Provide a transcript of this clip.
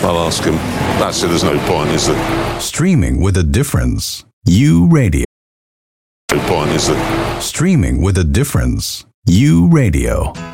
I'll ask him. That's it, there's no point, is there? Streaming with a difference. You Radio. No point, is there? Streaming with a difference. You Radio.